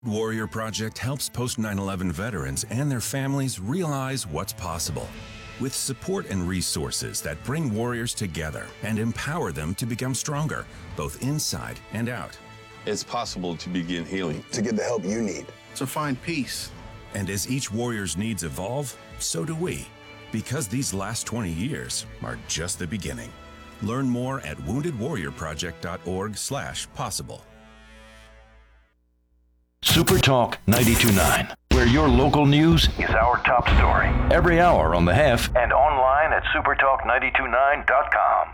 Warrior Project helps post 9/11 veterans and their families realize what's possible. With support and resources that bring warriors together and empower them to become stronger, both inside and out. It's possible to begin healing. To get the help you need. To find peace. And as each warrior's needs evolve, so do we. Because these last 20 years are just the beginning. Learn more at woundedwarriorproject.org/possible. Super Talk 92.9, where your local news is our top story. Every hour on the Hef and online at supertalk929.com.